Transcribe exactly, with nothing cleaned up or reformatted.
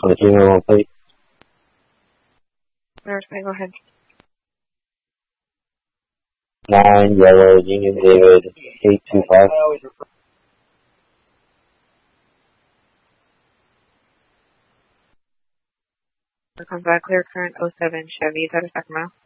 on the G one plate. Verify, go ahead. Nine yellow Union David eight two five. Comes back clear current oh seven Chevy. Is that a Sacramento?